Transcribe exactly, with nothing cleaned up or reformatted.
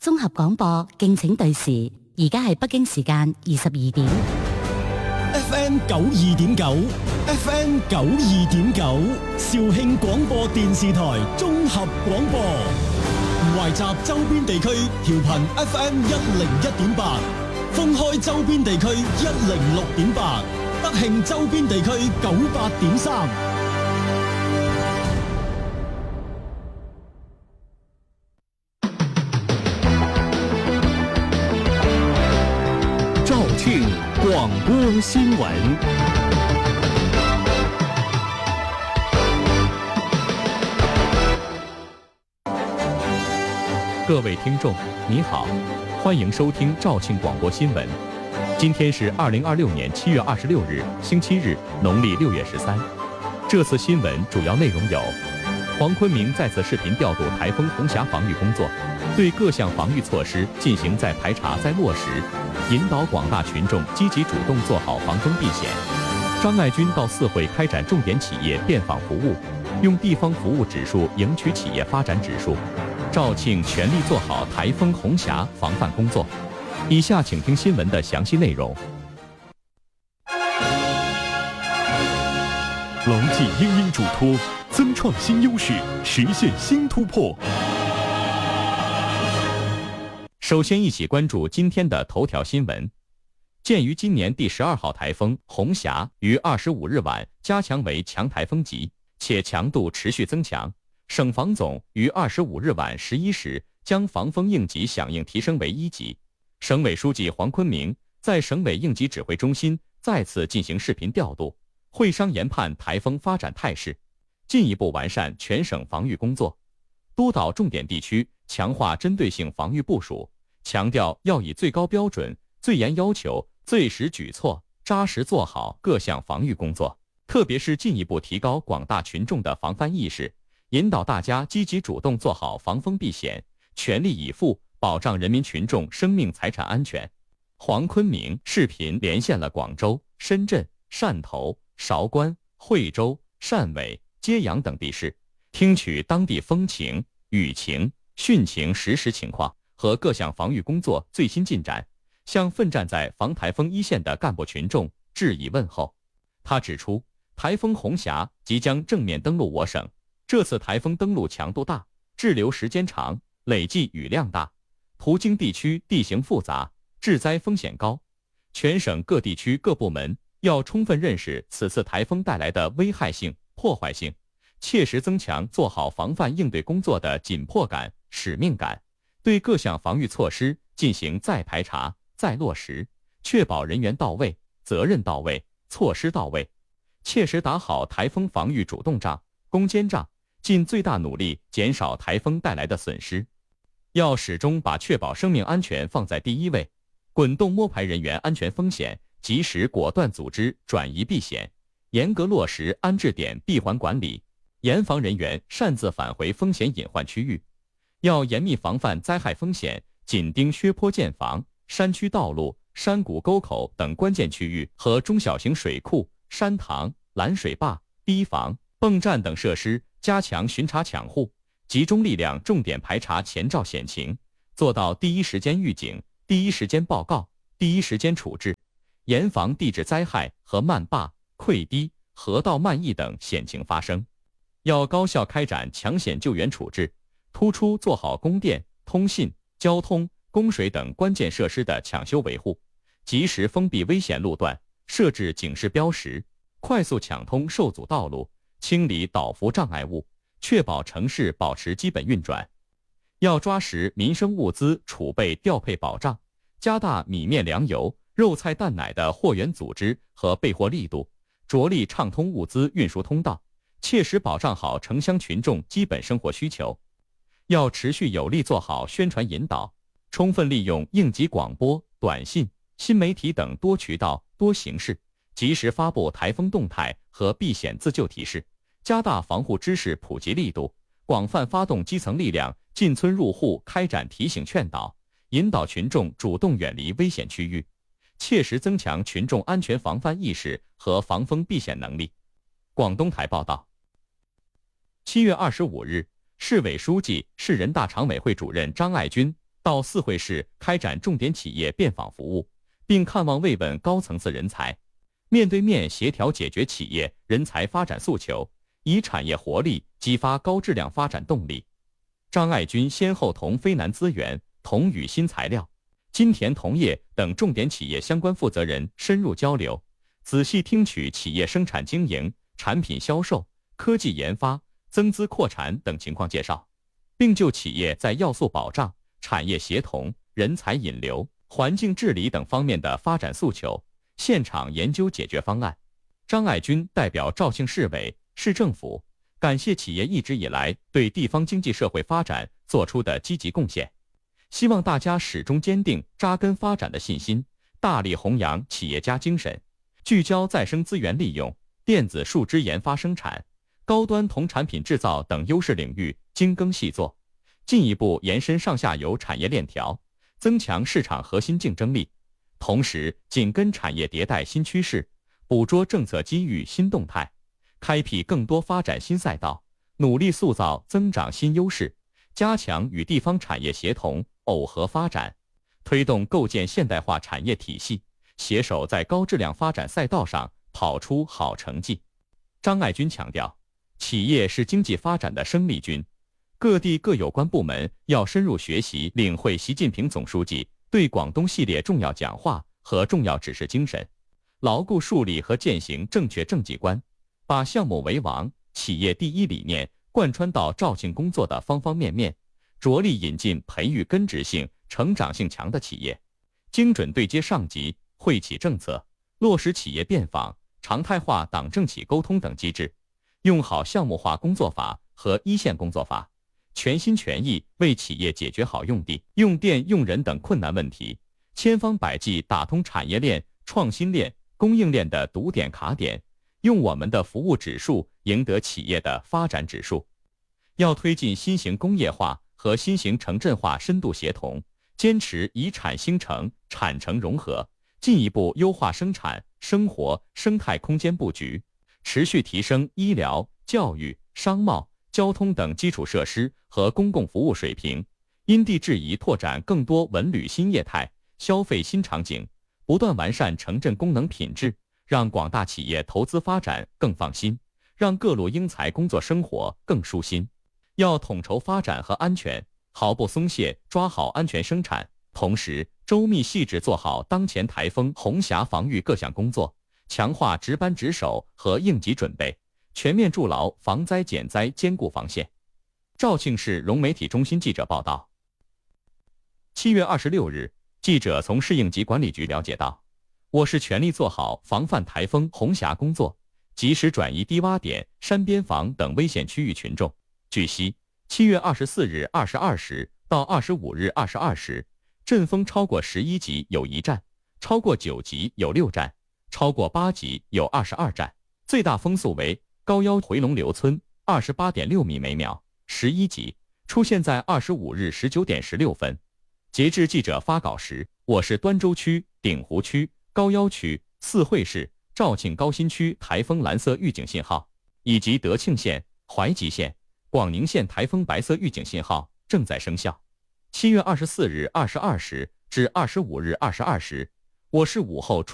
綜合廣播，敬請對時。而家係北京時間二十二點。 F M 九二點九 ，F M 九二點九，肇慶廣播電視台綜合廣播，懷集周邊地區調頻 F M 一零一點八，封開周邊地區一零六點八，德慶周邊地區九八點三。 肇慶廣播新聞。各位聽眾，你好，歡迎收聽肇慶廣播新聞。今天是二零二六年七月二十六日，星期日，農曆六月十三。這次新聞主要內容有：黃坤明再次視頻調度颱風紅霞防禦工作，對各項防禦措施進行再排查再落實，引導廣大群眾積極主動做好防風避險。張愛軍到四會開展重點企業遍訪服務，用地方服務指數贏取企業發展指數。肇慶全力做好颱風紅霞防範工作。以下請聽新聞的詳細內容。 牢記英英囑託，增創新優勢，實現新突破。 首先一起關注今天的頭條新聞。鑑於今年第十二號颱風紅霞於二十五日晚加強為強颱風級，且強度持續增強，省防總於二十五日晚十一時將防風應急響應提升為一級。省委書記黃坤明在省委應急指揮中心再次進行視頻調度，會商研判颱風發展態勢，進一步完善全省防禦工作，督導重點地區強化針對性防禦部署，強調要以最高標準、最嚴要求、最實舉措，扎實做好各項防禦工作，特別是進一步提高廣大群眾的防範意識，引導大家積極主動做好防風避險，全力以赴保障人民群眾生命財產安全。黃坤明視頻連線了廣州、深圳、汕頭、韶關、惠州、汕尾、揭陽等地市，聽取當地風情、雨情、汛情實時情況和各項防禦工作最新進展，向奮戰在防颱風一線的幹部群眾致以問候。他指出，颱風紅霞即將正面登陸我省，這次颱風登陸強度大，滯留時間長，累計雨量大，途經地區地形複雜，致災風險高。全省各地區各部門要充分認識此次颱風帶來的危害性、破壞性，切實增強做好防範應對工作的緊迫感、使命感，對各項防禦措施進行再排查、再落實，確保人員到位、責任到位、措施到位，切實打好颱風防禦主動仗、攻堅仗，盡最大努力減少颱風帶來的損失。要始終把確保生命安全放在第一位，滾動摸排人員安全風險，及時果斷組織轉移避險，嚴格落實安置點閉環管理，嚴防人員擅自返回風險隱患區域。要嚴密防範災害風險，緊盯薛坡建房、山區道路、山谷溝口等關鍵區域和中小型水庫、山塘、攔水壩、堤防、泵站等設施，加強巡查搶護，集中力量重點排查前兆險情，做到第一時間預警、第一時間報告、第一時間處置，嚴防地質災害和漫壩、潰堤、河道漫溢等險情發生。要高效開展搶險救援處置，突出做好供電、通信、交通、供水等關鍵設施的搶修維護，及時封閉危險路段，設置警示標識，快速搶通受阻道路，清理倒伏障礙物，確保城市保持基本運轉。要抓實民生物資儲備調配保障，加大米麵糧油、肉菜蛋奶的貨源組織和備貨力度，着力暢通物資運輸通道，切實保障好城鄉群眾基本生活需求。要持續有力做好宣傳引導，充分利用應急廣播、短信、新媒體等多渠道、多形式，及時發布颱風動態和避險自救提示，加大防護知識普及力度，廣泛發動基層力量進村入戶開展提醒勸導，引導群眾主動遠離危險區域，切實增強群眾安全防範意識和防風避險能力。廣東台報道，七月二十五日，市委書記、市人大常委會主任張愛軍到四会市开展重点企业遍访服务，并看望慰问高层次人才，面对面协调解决企业人才发展诉求，以产业活力激发高质量发展动力。张爱军先后同非南资源、同宇新材料、金田同业等重点企业相关负责人深入交流，仔细听取企业生产经营、产品销售、科技研发、增资扩产等情况介绍，并就企业在要素保障、产业协同、人才引流、环境治理等方面的发展诉求，现场研究解决方案。张爱军代表肇庆市委、市政府，感谢企业一直以来对地方经济社会发展做出的积极贡献，希望大家始终坚定扎根发展的信心，大力弘扬企业家精神，聚焦再生资源利用、电子树脂研发生产、高端同产品制造等优势领域精耕细作，进一步延伸上下游产业链条，增强市场核心竞争力，同时紧跟产业迭代新趋势，捕捉政策机遇新动态，开辟更多发展新赛道，努力塑造增长新优势，加强与地方产业协同耦合发展，推动构建现代化产业体系，携手在高质量发展赛道上跑出好成绩。张爱军强调，企业是经济发展的生力军，各地各有关部门要深入学习领会习近平总书记对广东系列重要讲话和重要指示精神，牢固树立和践行正确政绩观，把项目为王、企业第一理念贯穿到肇庆工作的方方面面，着力引进培育根植性、成长性强的企业，精准对接上级，惠企政策，落实企业遍访、常态化党政企沟通等机制，用好项目化工作法和一线工作法，全心全意为企业解决好用地、用电、用人等困难问题，千方百计打通产业链、创新链、供应链的堵点卡点，用我们的服务指数赢得企业的发展指数。要推进新型工业化和新型城镇化深度协同，坚持以产兴城、产城融合，进一步优化生产、生活、生态空间布局，持续提升医疗、教育、商贸、交通等基础设施和公共服务水平，因地制宜拓展更多文旅新业态、消费新场景，不断完善城镇功能品质，让广大企业投资发展更放心，让各路英才工作生活更舒心。要统筹发展和安全，毫不松懈抓好安全生产，同时周密细致做好当前台风红霞防御各项工作，强化值班值守和应急准备，全面筑牢防灾减灾坚固防线。肇庆市融媒体中心记者报道。七月二十六日，记者从市应急管理局了解到，我市全力做好防范台风红霞工作，及时转移低洼点、山边房等危险区域群众。据悉，七月二十四日二十二时到二十五日二十二时，阵风超过十一级有一站，超过九级有六站，超过八级有二十二站，最大风速为高腰回龙流村二十八点六米每秒，十一级，出现在二十五日十九点十六分。截至记者发稿时，我市端州区、鼎湖区、高腰区、四会市、肇庆高新区台风蓝色预警信号，以及德庆县、怀集县、广宁县台风白色预警信号正在生效。七月二十四日二十二时至二十五日二十二时，我市午后